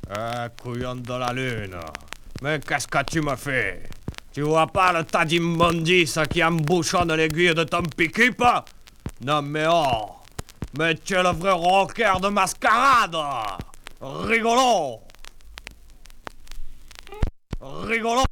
Ah, couillon de la lune. Mais qu'est-ce que tu me fais? Tu vois pas le tas d'immondices qui embouchonne l'aiguille de ton pick-up? Non mais oh! Mais tu es le vrai rocker de mascarade! Rigolo! Rigolo!